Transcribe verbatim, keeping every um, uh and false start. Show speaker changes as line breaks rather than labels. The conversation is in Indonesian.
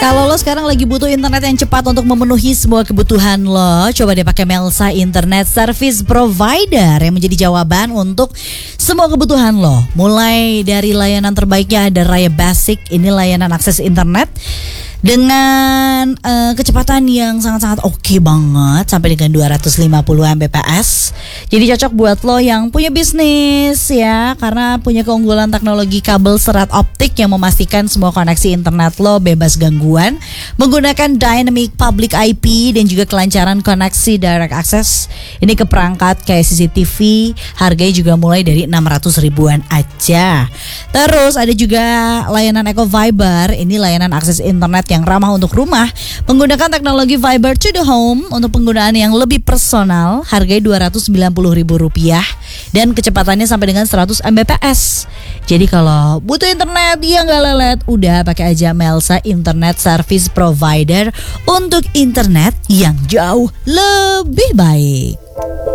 Kalau lo sekarang lagi butuh internet yang cepat untuk memenuhi semua kebutuhan lo, coba deh pakai Melsa Internet Service Provider yang menjadi jawaban untuk semua kebutuhan lo. Mulai dari layanan terbaiknya ada Raya Basic, ini layanan akses internet dengan uh, kecepatan yang sangat-sangat oke okay banget sampai dengan dua ratus lima puluh megabit per second. Jadi cocok buat lo yang punya bisnis ya, karena punya keunggulan teknologi kabel serat optik yang memastikan semua koneksi internet lo bebas gangguan, menggunakan Dynamic Public I P dan juga kelancaran koneksi direct access. Ini ke perangkat kayak C C T V, harganya juga mulai dari enam ratus ribuan aja. Terus ada juga layanan Eco Fiber, ini layanan akses internet yang ramah untuk rumah, menggunakan teknologi fiber to the home untuk penggunaan yang lebih personal, harganya dua ratus sembilan puluh ribu rupiah dan kecepatannya sampai dengan seratus megabit per second. Jadi kalau butuh internet yang gak lelet, udah pakai aja Melsa Internet Service Provider untuk internet yang jauh lebih baik.